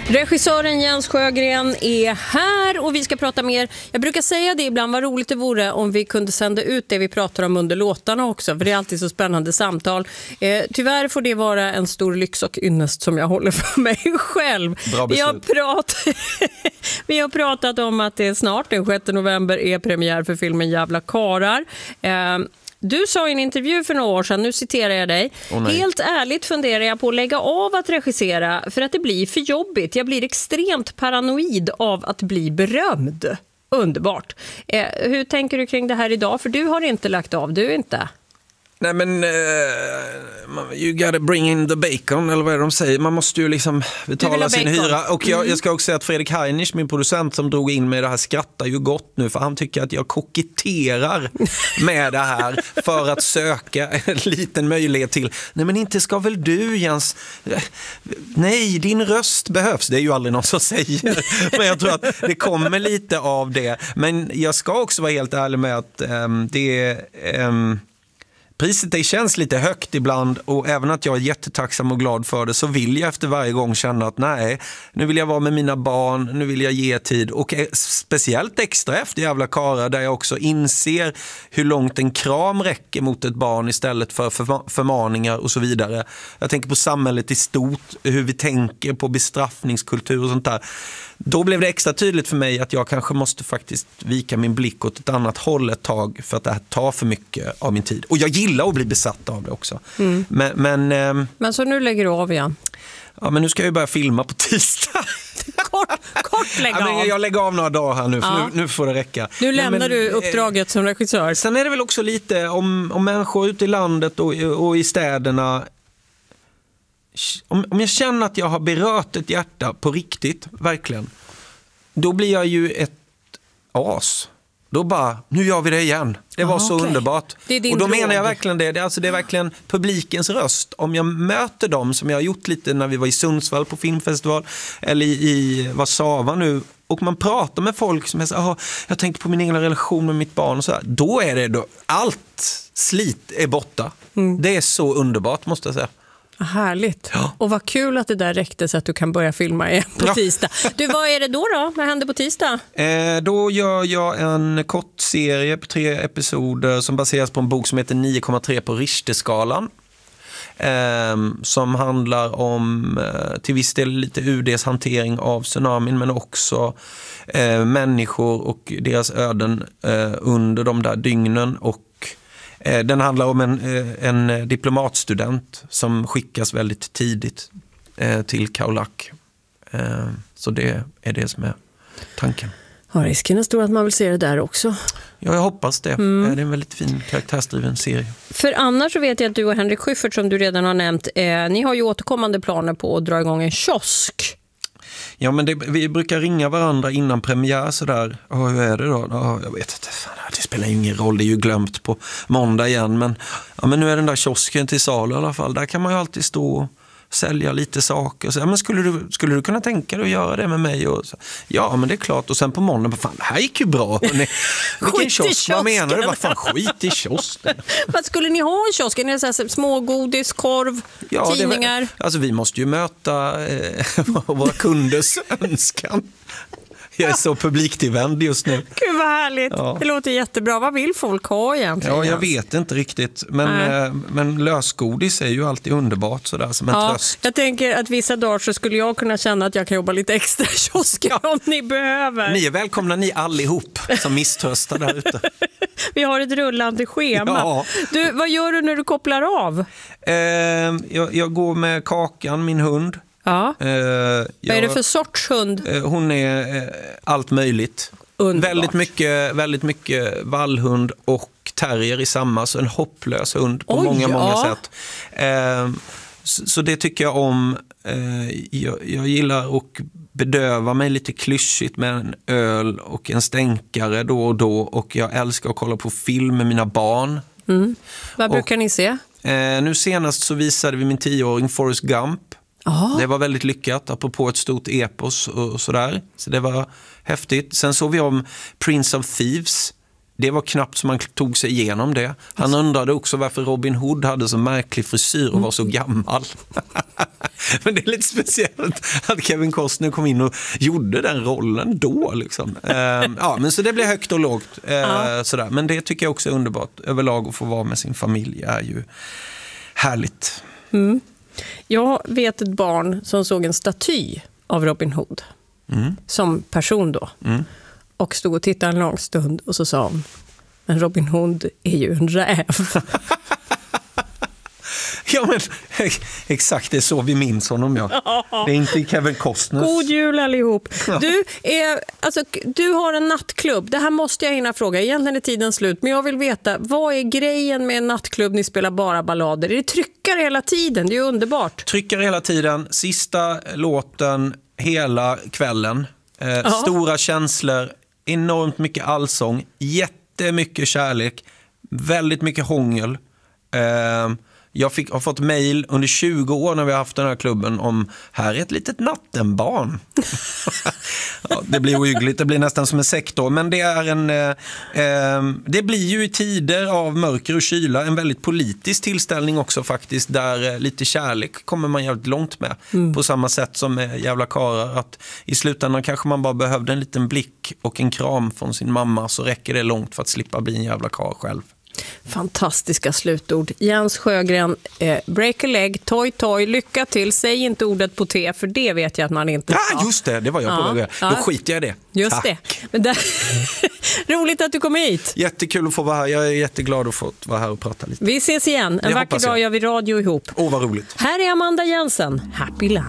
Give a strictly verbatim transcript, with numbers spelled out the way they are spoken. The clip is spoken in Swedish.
Regissören Jens Sjögren är här och vi ska prata mer. Jag brukar säga det ibland, vad roligt det vore om vi kunde sända ut det vi pratar om under låtarna också, för det är alltid så spännande samtal. Eh, tyvärr får det vara en stor lyx och ynnest som jag håller för mig själv. Bra beslut. Vi har, prat... vi har pratat om att det är snart, den sjätte november, är premiär för filmen Jävla karar. Eh, Du sa i en intervju för några år sedan, nu citerar jag dig. Oh, helt ärligt funderar jag på att lägga av att regissera för att det blir för jobbigt. Jag blir extremt paranoid av att bli berömd. Underbart. Eh, hur tänker du kring det här idag? För du har inte lagt av, du inte. Nej men, uh, you gotta bring in the bacon, eller vad är det de säger? Man måste ju liksom betala sin hyra. Och jag, mm. jag ska också säga att Fredrik Heinrich, min producent som drog in med det här, skrattar ju gott nu. För han tycker att jag koketterar med det här för att söka en liten möjlighet till. Nej men inte ska väl du, Jens? Nej, din röst behövs. Det är ju aldrig någon som säger. Men jag tror att det kommer lite av det. Men jag ska också vara helt ärlig med att um, det är... Um, priset det känns lite högt ibland, och även att jag är jättetacksam och glad för det, så vill jag efter varje gång känna att nej, nu vill jag vara med mina barn, nu vill jag ge tid, och speciellt extra efter Jävla karar, där jag också inser hur långt en kram räcker mot ett barn istället för förmaningar och så vidare. Jag tänker på samhället i stort, hur vi tänker på bestraffningskultur och sånt där. Då blev det extra tydligt för mig att jag kanske måste faktiskt vika min blick åt ett annat håll ett tag, för att det här tar för mycket av min tid. Och jag gillar att bli besatt av det också. Mm. Men, men, ähm, men så nu lägger du av igen? Ja, men nu ska jag ju börja filma på tisdag. Kort, kort lägga ja, men av. Jag lägger av några dagar här nu, för ja. nu, nu får det räcka. Nu lämnar men, du uppdraget eh, som regissör. Sen är det väl också lite om, om människor ute i landet och, och i städerna. Om, om jag känner att jag har berört ett hjärta på riktigt, verkligen, då blir jag ju ett as. Då bara, nu gör vi det igen. Det var ah, så okay. underbart. Och då drog. menar jag verkligen det. Det är, alltså, det är verkligen publikens röst. Om jag möter dem, som jag har gjort lite när vi var i Sundsvall på filmfestival, eller i, i Warszawa nu, och man pratar med folk som är så här, jag tänkte på min egen relation med mitt barn och så här. Då är det då, allt slit är borta. Mm. Det är så underbart, måste jag säga. Härligt. Ja. Och vad kul att det där räckte så att du kan börja filma igen på ja. tisdag. Du, vad är det då då? Vad händer på tisdag? Eh, då gör jag en kort serie på tre episoder som baseras på en bok som heter nio komma tre på Richterskalan. Eh, som handlar om eh, till viss del lite U D:s hantering av tsunamin, men också eh, människor och deras öden eh, under de där dygnen. Och den handlar om en, en diplomatstudent som skickas väldigt tidigt till Kaolack. Så det är det som är tanken. Ja, risken är stor att man vill se det där också. Ja, jag hoppas det. Mm. Det är en väldigt fin karaktärsdriven serie. För annars så vet jag att du och Henrik Schyffert, som du redan har nämnt, eh, ni har ju återkommande planer på att dra igång en kiosk. Ja, men det, vi brukar ringa varandra innan premiär sådär. Oh, hur är det då? Oh, jag vet inte, fan, det spelar ju ingen roll, det är ju glömt på måndag igen. Men, ja, men nu är den där kiosken till salu i alla fall. Där kan man ju alltid stå och sälja lite saker. Så, ja, men skulle, du, skulle du kunna tänka dig att göra det med mig? Och så, ja, men det är klart. Och sen på måndag, fan, det här gick ju bra. Vilken kiosk, vad menar du? Vad fan, skit i kiosken. Vad skulle ni ha i kiosken? Är det så här, smågodis, korv, ja, tidningar? Det, alltså vi måste ju möta eh, våra kunders önskan. Jag är så publiktillvänd just nu. Gud vad härligt. Ja. Det låter jättebra. Vad vill folk ha egentligen? Ja, jag vet inte riktigt. Men, äh. men lösgodis är ju alltid underbart sådär, som en ja, tröst. Jag tänker att vissa dagar så skulle jag kunna känna att jag kan jobba lite extra i kiosken ja. om ni behöver. Ni är välkomna, ni allihop som misströstar där ute. Vi har ett rullande schema. Ja. Du, vad gör du när du kopplar av? Eh, jag, jag går med Kakan, min hund. Ja. Eh, jag, vad är det för sorts hund? Eh, hon är eh, allt möjligt. Underbart. Väldigt mycket, väldigt mycket vallhund och terrier i samma, så en hopplös hund på Oj, många, många ja. sätt. Eh, så, så det tycker jag om. Eh, jag, jag gillar att bedöva mig lite klyschigt med en öl och en stänkare då och då, och jag älskar att kolla på film med mina barn. Mm. Vad brukar och, ni se? Eh, nu senast så visade vi min tioåring Forrest Gump. Aha. Det var väldigt lyckat, apropå ett stort epos och sådär. Så det var häftigt. Sen såg vi om Prince of Thieves det var knappt som man tog sig igenom det. Han undrade också varför Robin Hood hade så märklig frisyr och var så gammal. Men det är lite speciellt att Kevin Costner kom in och gjorde den rollen då. Liksom. Uh, ja, men så det blir högt och lågt. Uh, ja. sådär. Men det tycker jag också är underbart. Överlag att få vara med sin familj är ju härligt. Mm. Jag vet ett barn som såg en staty av Robin Hood. Mm. Som person då. Mm. Och stod och tittade en lång stund och så sa hon, men Robin Hood är ju en räv. Ja, men exakt, det är så vi minns honom, ja. Det är inte Kevin Costner. God jul allihop. Du, är, alltså, du har en nattklubb. Det här måste jag hinna fråga. Egentligen är tiden slut, men jag vill veta, vad är grejen med en nattklubb? Ni spelar bara ballader. Är det tryckare hela tiden? Det är ju underbart. Tryckare hela tiden. Sista låten hela kvällen. Eh, stora känslor, enormt mycket allsång, jättemycket kärlek, väldigt mycket hångel. Eh, jag fick, har fått mejl under tjugo år när vi har haft den här klubben om här är ett litet nattenbarn. Ja, det blir ohyggligt, det blir nästan som en sektor, men det är en eh, eh, det blir ju i tider av mörker och kyla en väldigt politisk tillställning också faktiskt, där eh, lite kärlek kommer man jävligt långt med. Mm. På samma sätt som med jävla karar, att i slutändan kanske man bara behövde en liten blick och en kram från sin mamma, så räcker det långt för att slippa bli en jävla kar själv. Fantastiska slutord. Jens Sjögren, eh, break a leg, toy toy, lycka till. Säg inte ordet på T, för det vet jag att man inte ska. Ja, just det, det var jag ja, på väg. Ja. Då skiter jag i det. Just Tack. det. Men där... Roligt att du kom hit. Jättekul att få vara här. Jag är jätteglad att få vara här och prata lite. Vi ses igen. En jag vacker dag gör vi radio ihop. Åh, vad roligt. Här är Amanda Jensen. Happy Life.